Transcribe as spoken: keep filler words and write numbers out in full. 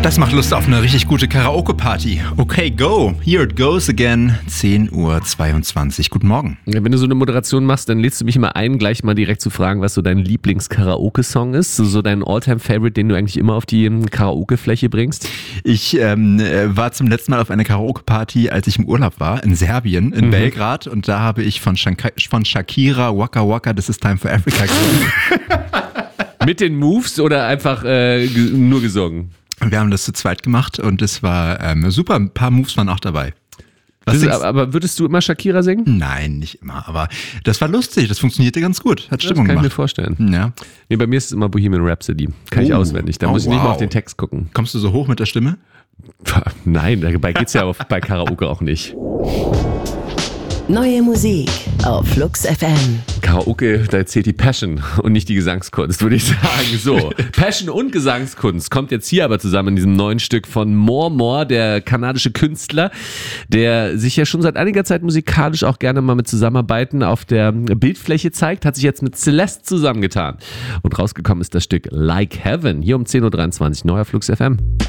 Das macht Lust auf eine richtig gute Karaoke-Party. Okay, go. Here it goes again. zehn Uhr zweiundzwanzig. Guten Morgen. Ja, wenn du so eine Moderation machst, dann lädst du mich immer ein, gleich mal direkt zu fragen, was so dein Lieblings-Karaoke-Song ist. So, so dein All-Time-Favorite, den du eigentlich immer auf die Karaoke-Fläche bringst. Ich ähm, war zum letzten Mal auf einer Karaoke-Party, als ich im Urlaub war, in Serbien, in mhm. Belgrad. Und da habe ich von, Shanka- von Shakira Waka Waka This is Time for Africa gesungen. Mit den Moves oder einfach äh, g- nur gesungen? Wir haben das zu zweit gemacht und es war ähm, super. Ein paar Moves waren auch dabei. Was ist, aber würdest du immer Shakira singen? Nein, nicht immer. Aber das war lustig. Das funktionierte ganz gut. Hat Stimmung gemacht. Das kann ich mir vorstellen. Ja. Nee, bei mir ist es immer Bohemian Rhapsody. Kann oh. ich auswendig. Da oh, muss ich wow. nicht mal auf den Text gucken. Kommst du so hoch mit der Stimme? Nein, dabei geht's ja auf, bei Karaoke auch nicht. Neue Musik auf Flux F M. Karaoke, da zählt die Passion und nicht die Gesangskunst, würde ich sagen. So, Passion und Gesangskunst kommt jetzt hier aber zusammen in diesem neuen Stück von More More, der kanadische Künstler, der sich ja schon seit einiger Zeit musikalisch auch gerne mal mit Zusammenarbeiten auf der Bildfläche zeigt, hat sich jetzt mit Celeste zusammengetan. Und rausgekommen ist das Stück Like Heaven, hier um zehn Uhr dreiundzwanzig, neuer Flux F M.